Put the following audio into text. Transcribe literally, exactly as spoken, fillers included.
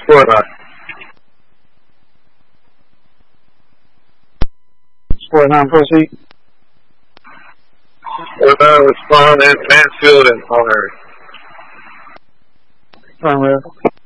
Florida. Florida, proceed. Florida was spawned in Mansfield and Palmer. Affirmative.